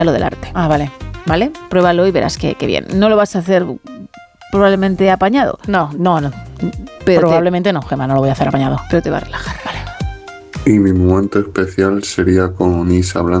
lo del arte. Ah, vale. ¿Vale? Pruébalo y verás que bien. No lo vas a hacer probablemente apañado. No. Pero Probablemente no, Gemma, no lo voy a hacer apañado. Pero te va a relajar. Vale. Y mi momento especial sería con Isa hablando